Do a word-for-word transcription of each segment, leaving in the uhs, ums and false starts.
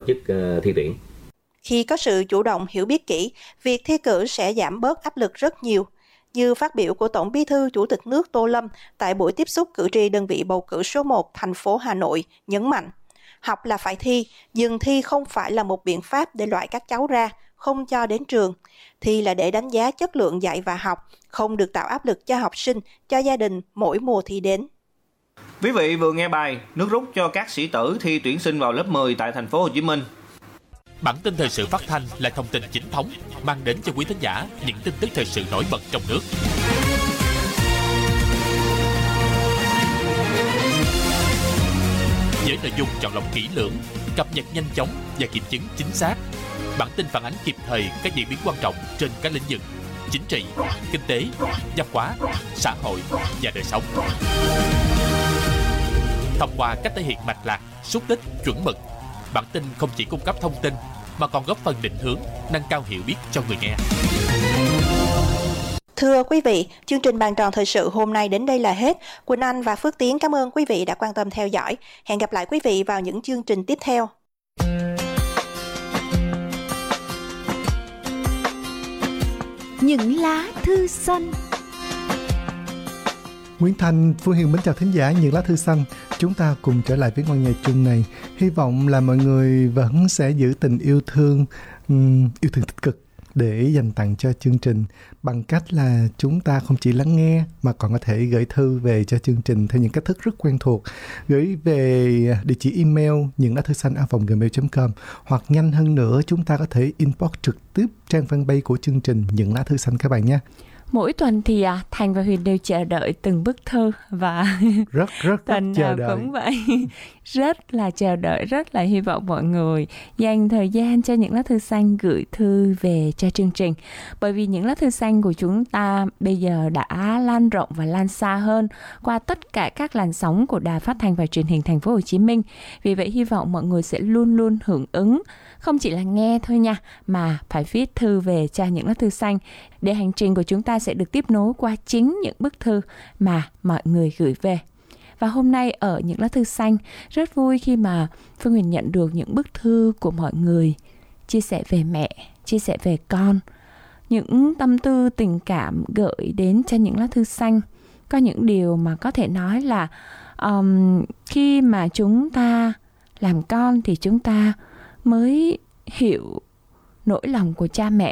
chức uh, thi tuyển. Khi có sự chủ động hiểu biết kỹ, việc thi cử sẽ giảm bớt áp lực rất nhiều. Như phát biểu của Tổng Bí thư Chủ tịch nước Tô Lâm tại buổi tiếp xúc cử tri đơn vị bầu cử số một thành phố Hà Nội nhấn mạnh, học là phải thi, nhưng thi không phải là một biện pháp để loại các cháu ra, không cho đến trường. Thi là để đánh giá chất lượng dạy và học, không được tạo áp lực cho học sinh, cho gia đình mỗi mùa thi đến. Quý vị vừa nghe bài nước rút cho các sĩ tử thi tuyển sinh vào lớp mười tại thành phố Hồ Chí Minh. Bản tin thời sự phát thanh là thông tin chính thống, mang đến cho quý thính giả những tin tức thời sự nổi bật trong nước. Với nội dung chọn lọc kỹ lưỡng, cập nhật nhanh chóng và kiểm chứng chính xác. Bản tin phản ánh kịp thời các diễn biến quan trọng trên các lĩnh vực chính trị, kinh tế, văn hóa, xã hội và đời sống. Thông qua cách thể hiện mạch lạc, xúc tích, chuẩn mực, bản tin không chỉ cung cấp thông tin mà còn góp phần định hướng, nâng cao hiểu biết cho người nghe. Thưa quý vị, chương trình Bàn tròn thời sự hôm nay đến đây là hết. Quỳnh Anh và Phước Tiến cảm ơn quý vị đã quan tâm theo dõi. Hẹn gặp lại quý vị vào những chương trình tiếp theo. Những lá thư xanh. Nguyễn Thành, Phương Hiền mến chào thính giả Những lá thư xanh. Chúng ta cùng trở lại với ngôi nhà chung này. Hy vọng là mọi người vẫn sẽ giữ tình yêu thương, um, yêu thương tích cực để dành tặng cho chương trình bằng cách là chúng ta không chỉ lắng nghe mà còn có thể gửi thư về cho chương trình theo những cách thức rất quen thuộc. Gửi về địa chỉ email những lá thư xanh a còng gmail chấm com, hoặc nhanh hơn nữa chúng ta có thể inbox trực tiếp trang fanpage của chương trình Những lá thư xanh các bạn nhé. Mỗi tuần thì à, Thành và Huyền đều chờ đợi từng bức thư và rất rất Thành rất chờ đợi. Cũng vậy, rất là chờ đợi, rất là hy vọng mọi người dành thời gian cho Những lá thư xanh gửi thư về cho chương trình. Bởi vì Những lá thư xanh của chúng ta bây giờ đã lan rộng và lan xa hơn qua tất cả các làn sóng của Đài Phát thanh và Truyền hình Thành phố Hồ Chí Minh. Vì vậy hy vọng mọi người sẽ luôn luôn hưởng ứng, không chỉ là nghe thôi nha, mà phải viết thư về cho Những lá thư xanh để hành trình của chúng ta sẽ được tiếp nối qua chính những bức thư mà mọi người gửi về. Và hôm nay ở Những lá thư xanh, rất vui khi mà Phương Huyền nhận được những bức thư của mọi người chia sẻ về mẹ, chia sẻ về con, những tâm tư tình cảm gửi đến cho Những lá thư xanh. Có những điều mà có thể nói là um, khi mà chúng ta làm con thì chúng ta mới hiểu nỗi lòng của cha mẹ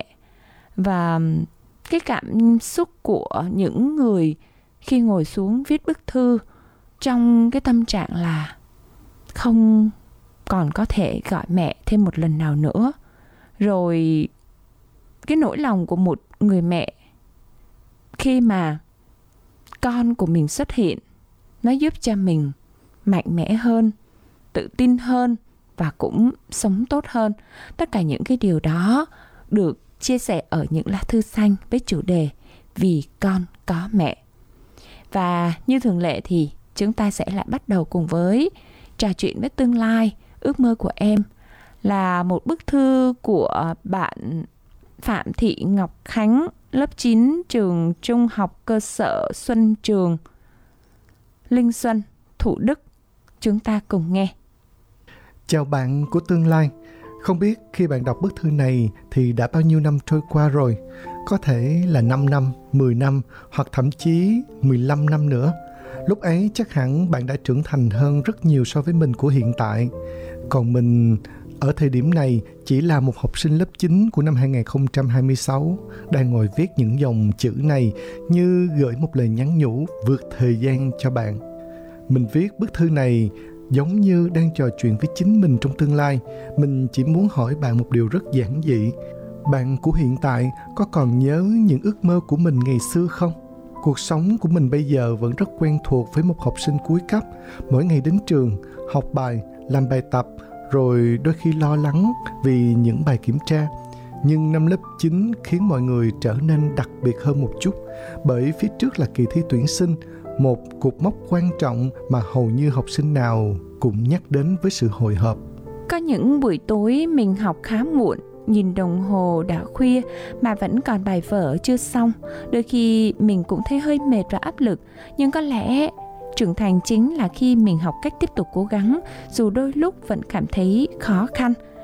và cái cảm xúc của những người khi ngồi xuống viết bức thư trong cái tâm trạng là không còn có thể gọi mẹ thêm một lần nào nữa. Rồi cái nỗi lòng của một người mẹ khi mà con của mình xuất hiện, nó giúp cho mình mạnh mẽ hơn, tự tin hơn và cũng sống tốt hơn. Tất cả những cái điều đó được chia sẻ ở Những lá thư xanh với chủ đề Vì con có mẹ. Và như thường lệ thì chúng ta sẽ lại bắt đầu cùng với trò chuyện với tương lai, ước mơ của em, là một bức thư của bạn Phạm Thị Ngọc Khánh, lớp chín, trường trung học cơ sở Xuân Trường, Linh Xuân, Thủ Đức. Chúng ta cùng nghe. Chào bạn của tương lai. Không biết khi bạn đọc bức thư này thì đã bao nhiêu năm trôi qua rồi. Có thể là năm năm, mười năm hoặc thậm chí mười lăm năm nữa. Lúc ấy chắc hẳn bạn đã trưởng thành hơn rất nhiều so với mình của hiện tại. Còn mình ở thời điểm này chỉ là một học sinh lớp chín của năm hai không hai sáu, đang ngồi viết những dòng chữ này như gửi một lời nhắn nhủ vượt thời gian cho bạn. Mình viết bức thư này giống như đang trò chuyện với chính mình trong tương lai. Mình chỉ muốn hỏi bạn một điều rất giản dị. Bạn của hiện tại có còn nhớ những ước mơ của mình ngày xưa không? Cuộc sống của mình bây giờ vẫn rất quen thuộc với một học sinh cuối cấp. Mỗi ngày đến trường, học bài, làm bài tập, rồi đôi khi lo lắng vì những bài kiểm tra. Nhưng năm lớp chín khiến mọi người trở nên đặc biệt hơn một chút, bởi phía trước là kỳ thi tuyển sinh, một cột mốc quan trọng mà hầu như học sinh nào cũng nhắc đến với sự hồi hộp. Có những buổi tối mình học khá muộn, nhìn đồng hồ đã khuya mà vẫn còn bài vở chưa xong. Đôi khi mình cũng thấy hơi mệt và áp lực, nhưng có lẽ trưởng thành chính là khi mình học cách tiếp tục cố gắng, dù đôi lúc vẫn cảm thấy khó khăn.